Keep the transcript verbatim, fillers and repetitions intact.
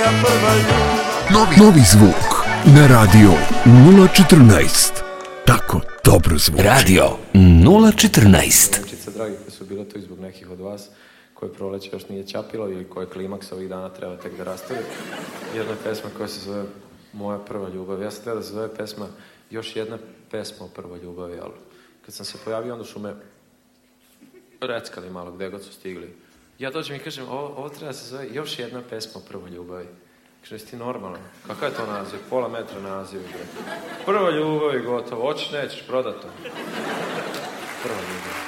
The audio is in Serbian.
moja prva ljubav. Novi, novi zvuk na radio nula četrnaest. Tako dobro zvuči. Radio nula četrnaest. Čice, dragi, koji su bile tu zbog nekih od vas, koje proleće još nije čapilo ili koje klimaks ovih dana treba tek da rastavi. Jedna pesma koja se zove Moja prva ljubav. Ja sam htio da se zove pesma Još jedna pesma o prvoj ljubavi, ali kad sam se pojavio, onda su me reckali malo gde god su stigli. Ja dođem i kažem, ovo, ovo treba da se zove Još jedna pesma o prvoj ljubavi. Kažem, jesi ti normalno? Kakav je to naziv? Pola metra naziv. Prva ljubav i gotovo. Hoćeš, nećeš, prodat to. Prva ljubav.